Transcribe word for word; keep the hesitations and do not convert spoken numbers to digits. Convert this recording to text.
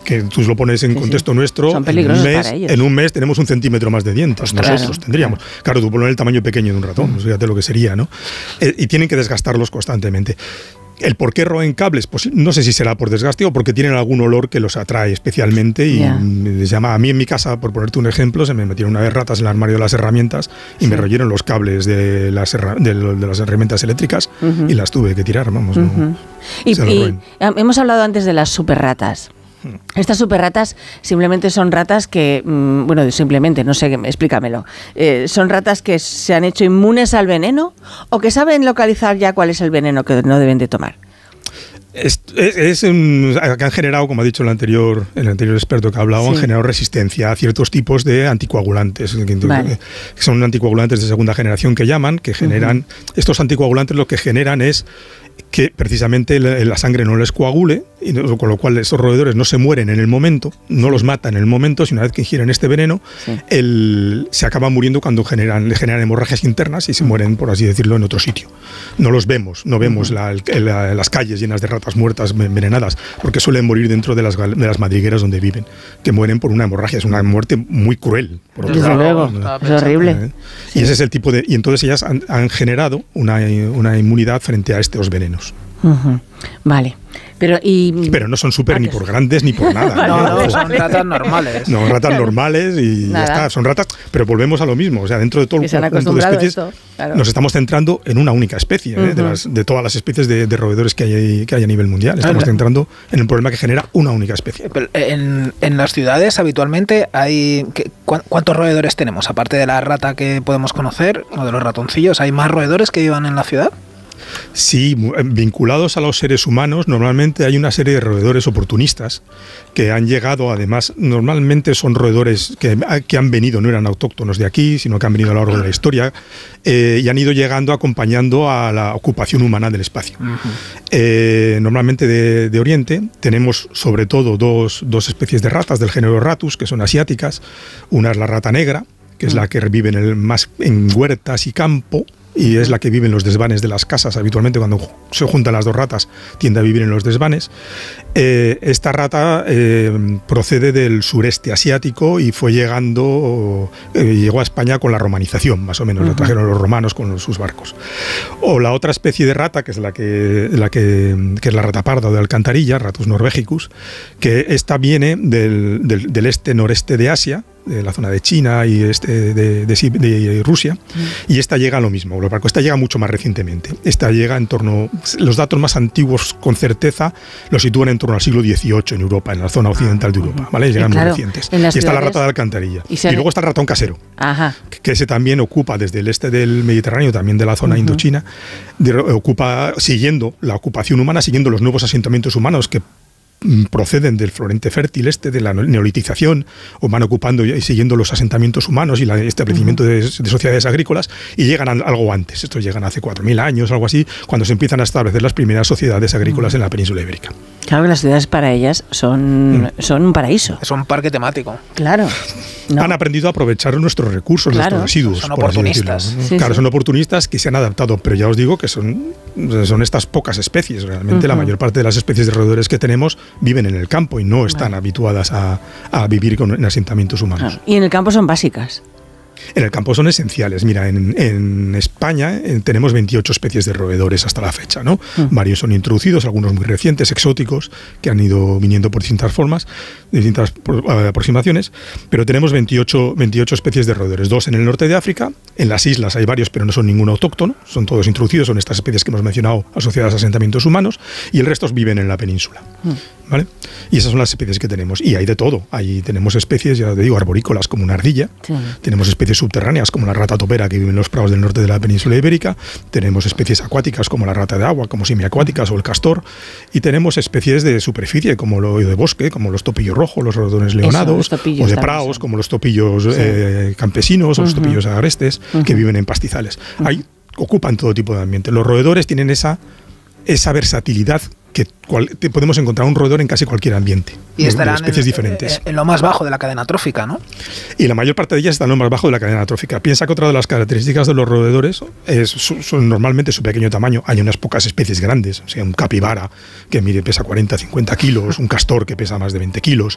que tú lo pones en sí, contexto sí. nuestro, Son en un, mes, para ellos. en un mes tenemos un centímetro más de dientes, Ostras, nosotros claro. tendríamos. Claro, tú pones el tamaño pequeño de un ratón, mm. fíjate lo que sería, ¿no? Eh, y tienen que desgastarlos constantemente. ¿El por qué roen cables? Pues no sé si será por desgaste o porque tienen algún olor que los atrae especialmente y yeah. les llama. A mí en mi casa, por ponerte un ejemplo, se me metieron una vez ratas en el armario de las herramientas y sí. me royeron los cables de las, herra de, de las herramientas eléctricas uh-huh. y las tuve que tirar, vamos. Uh-huh. no, y, y hemos hablado antes de las superratas. Estas superratas simplemente son ratas que, mmm, bueno, simplemente, no sé, explícamelo, eh, ¿son ratas que se han hecho inmunes al veneno o que saben localizar ya cuál es el veneno que no deben de tomar? Es, es, es un, que han generado, como ha dicho el anterior, el anterior experto que ha hablado, sí. han generado resistencia a ciertos tipos de anticoagulantes, que, vale. que son anticoagulantes de segunda generación que llaman, que generan, uh-huh. estos anticoagulantes lo que generan es que precisamente la sangre no les coagule, y con lo cual esos roedores no se mueren en el momento, no los matan en el momento, sino una vez que ingieren este veneno, sí. el, se acaban muriendo cuando generan, generan hemorragias internas y se mueren, por así decirlo, en otro sitio. No los vemos, no vemos uh-huh. la, la, las calles llenas de ratas muertas, envenenadas, porque suelen morir dentro de las, de las madrigueras donde viven, que mueren por una hemorragia. Es una muerte muy cruel. Por Desde otro luego, lado, es horrible. ¿Eh? Sí. Y ese es el tipo de... Y entonces ellas han, han generado una, una inmunidad frente a estos venenos. Uh-huh. Vale. Pero, y... Pero no son súper ni por grandes ni por nada. No, no, no, son ratas normales. No, ratas normales y nada. Ya está, son ratas, pero volvemos a lo mismo. O sea, dentro de todo el conjunto de especies esto, claro. nos estamos centrando en una única especie, uh-huh. ¿eh? de, las, de todas las especies de, de roedores que hay, que hay a nivel mundial. Estamos centrando en el problema que genera una única especie. En, en las ciudades habitualmente hay... ¿Cuántos roedores tenemos? Aparte de la rata que podemos conocer o de los ratoncillos, ¿hay más roedores que vivan en la ciudad? Sí, vinculados a los seres humanos, normalmente hay una serie de roedores oportunistas que han llegado, además, normalmente son roedores que, que han venido, no eran autóctonos de aquí, sino que han venido a lo largo de la historia eh, y han ido llegando acompañando a la ocupación humana del espacio. Uh-huh. eh, normalmente de, de Oriente tenemos sobre todo dos, dos especies de ratas del género Ratus, que son asiáticas. Una es la rata negra, que es uh-huh. la que vive en el, más en huertas y campo, y es la que vive en los desvanes de las casas. Habitualmente cuando se juntan las dos ratas tiende a vivir en los desvanes. Eh, esta rata eh, procede del sureste asiático y fue llegando, eh, llegó a España con la romanización, más o menos, uh-huh. la trajeron los romanos con los, sus barcos. O la otra especie de rata, que es la que, la que, que es la rata parda o de alcantarilla, Ratus norvegicus, que esta viene del, del, del este-noreste de Asia, de la zona de China y este de, de, de, de Rusia, mm. y esta llega a lo mismo. Esta llega mucho más recientemente. Esta llega en torno... Los datos más antiguos, con certeza, los sitúan en torno al siglo dieciocho en Europa, en la zona occidental de Europa, ¿vale? Llegan claro, muy recientes. Y ciudades... está la rata de alcantarilla. Y, se... y luego está el ratón casero, Ajá. que ese también ocupa desde el este del Mediterráneo, también de la zona uh-huh. indochina, de, ocupa siguiendo la ocupación humana, siguiendo los nuevos asentamientos humanos que proceden del florente fértil este, de la neolitización, o van ocupando y siguiendo los asentamientos humanos y el establecimiento uh-huh. de, de sociedades agrícolas, y llegan a, algo antes. Estos llegan hace cuatro mil años, algo así, cuando se empiezan a establecer las primeras sociedades agrícolas uh-huh. en la península ibérica. Claro que las ciudades para ellas son, mm. son un paraíso. Es un parque temático. Claro. No. Han aprendido a aprovechar nuestros recursos, claro. nuestros residuos. Son oportunistas. ¿no? Sí, claro, sí. son oportunistas que se han adaptado, pero ya os digo que son, son estas pocas especies. Realmente uh-huh. la mayor parte de las especies de roedores que tenemos viven en el campo y no están vale. habituadas a, a vivir con, en asentamientos humanos. Ah, y en el campo son básicas. En el campo son esenciales. Mira, en, en España eh, tenemos veintiocho especies de roedores hasta la fecha, ¿no? Mm. Varios son introducidos, algunos muy recientes, exóticos, que han ido viniendo por distintas formas, distintas por, uh, aproximaciones, pero tenemos veintiocho, veintiocho especies de roedores. Dos en el norte de África, en las islas hay varios, pero no son ninguno autóctono, son todos introducidos, son estas especies que hemos mencionado asociadas a asentamientos humanos, y el resto viven en la península. Mm. ¿Vale? Y esas son las especies que tenemos. Y hay de todo. Ahí tenemos especies, ya te digo, arborícolas como una ardilla, sí. tenemos especies subterráneas como la rata topera que vive en los prados del norte de la península ibérica, tenemos especies acuáticas como la rata de agua, como semiacuáticas o el castor, y tenemos especies de superficie como lo de bosque, como los topillos rojos, los ratones leonados, Eso, o de prados como los topillos sí. eh, campesinos uh-huh. o los topillos agrestes uh-huh. que viven en pastizales. Uh-huh. Ahí ocupan todo tipo de ambiente. Los roedores tienen esa, esa versatilidad que cual, te podemos encontrar un roedor en casi cualquier ambiente. Y estarán de especies en, diferentes. En lo más bajo de la cadena trófica, ¿no? Y la mayor parte de ellas están en lo más bajo de la cadena trófica. Piensa que otra de las características de los roedores es su, son normalmente su pequeño tamaño. Hay unas pocas especies grandes, o sea, un capibara que mire pesa cuarenta, cincuenta kilos, un castor que pesa más de veinte kilos,